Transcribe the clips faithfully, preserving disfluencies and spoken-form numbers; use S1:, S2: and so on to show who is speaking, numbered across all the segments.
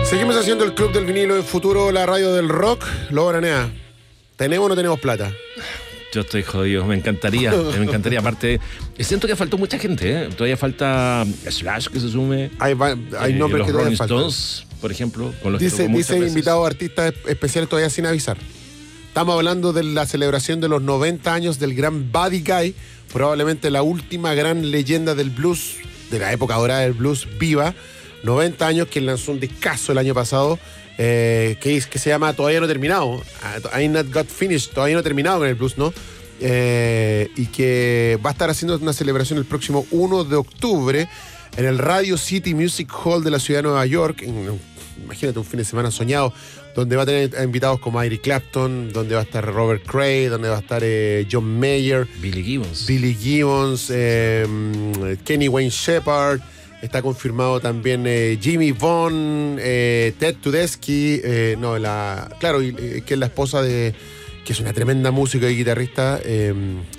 S1: Seguimos haciendo el Club del Vinilo en Futuro, la radio del rock. Lobo Aranea, ¿tenemos o no tenemos plata?
S2: Yo estoy jodido, me encantaría, me encantaría. Aparte, siento que faltó mucha gente, ¿eh? Todavía falta Slash que se sume.
S1: Hay, hay nombres
S2: eh, los
S1: que todavía
S2: Rolling
S1: faltan.
S2: Stones, por ejemplo, con los
S1: Dice,
S2: que
S1: dice invitados artistas especiales todavía sin avisar. Estamos hablando de la celebración de los noventa años del gran Buddy Guy, probablemente la última gran leyenda del blues, de la época dorada del blues viva. noventa años, que lanzó un discazo el año pasado, eh, que, es, que se llama Todavía no he terminado. I Not Got Finished, todavía no he terminado con el blues, ¿no? Eh, y que va a estar haciendo una celebración el próximo uno de octubre en el Radio City Music Hall de la ciudad de Nueva York. En, imagínate un fin de semana soñado, donde va a tener invitados como Eric Clapton, donde va a estar Robert Cray, donde va a estar eh, John Mayer,
S2: Billy Gibbons,
S1: Billy Gibbons, eh, Kenny Wayne Shepherd. Está confirmado también eh, Jimmy Vaughn, eh, Ted Tedeschi, eh, no, la, claro, y, eh, que es la esposa de, que es una tremenda música y guitarrista, eh,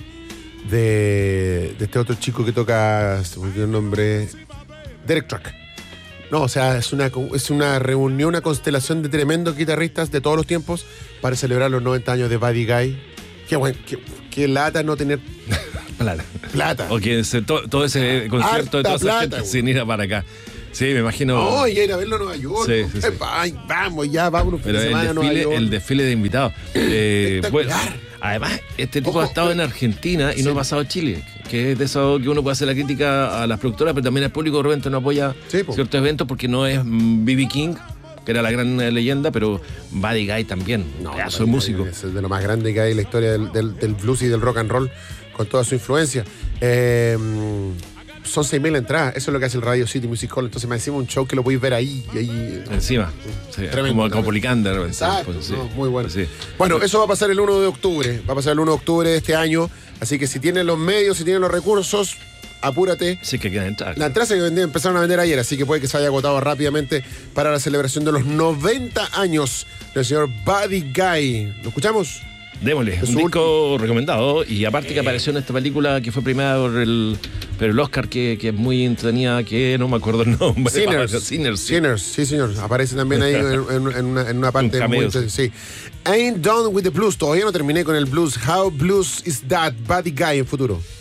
S1: de, de este otro chico que toca, se me olvidó el nombre, Derek Truck. No, o sea, es una, es una reunión, una constelación de tremendos guitarristas de todos los tiempos para celebrar los noventa años de Buddy Guy. Qué bueno, qué, qué lata no tener
S2: plata.
S1: Plata.
S2: O que se, to, todo ese concierto de toda esa
S1: plata,
S2: gente
S1: güey.
S2: sin ir a para acá. Sí, me imagino.
S1: No, y ir a verlo a Nueva York.
S2: Sí, sí, sí.
S1: Ay, vamos, ya, vamos un fin
S2: Pero
S1: de
S2: el
S1: semana a Nueva
S2: desfile,
S1: York.
S2: el desfile de invitados. Eh, bueno,
S1: Espectacular.
S2: además, este tipo
S1: Ojo,
S2: ha estado
S1: eh,
S2: en Argentina y
S1: sí.
S2: no ha pasado a Chile, que es de eso que uno puede hacer la crítica a las productoras, pero también al público de repente no apoya
S1: Sí, po.
S2: ciertos eventos porque no es B B King, que era la gran eh, leyenda, pero Buddy Guy también,
S1: No,
S2: pedazo de músico.
S1: Es de lo más grande que hay en la historia del, del, del blues y del rock and roll, con toda su influencia. Eh, son seis mil entradas, eso es lo que hace el Radio City Music Hall. Entonces me decimos un show que lo podéis ver ahí. Y ahí
S2: Encima, sí,
S1: Tremendo,
S2: como, como
S1: tremendo.
S2: Policander. de repente,
S1: Exacto,
S2: pues, sí.
S1: no, muy bueno.
S2: Sí.
S1: Bueno, eso va a pasar el uno de octubre. Va a pasar el uno de octubre de este año. Así que si tienen los medios, si tienen los recursos, apúrate.
S2: Sí que quieren entrar.
S1: La entrada se vendió- empezaron a vender ayer, así que puede que se haya agotado rápidamente para la celebración de los noventa años del señor Buddy Guy. ¿Lo escuchamos?
S2: Démosle,
S1: Es
S2: un
S1: su
S2: disco recomendado. Y aparte que apareció en esta película que fue premiada por el, por el Oscar, que, que es muy entretenida, que no me acuerdo el nombre.
S1: Sinners.
S2: Sinners, sí.
S1: Sinners, sí, señor. Aparece también ahí en, en- en una, en una parte
S2: Un cameo,
S1: muy interesante. Sí. Ain't Done with the Blues. Todavía no terminé con el blues. How Blues is That? Buddy Guy en Futuro.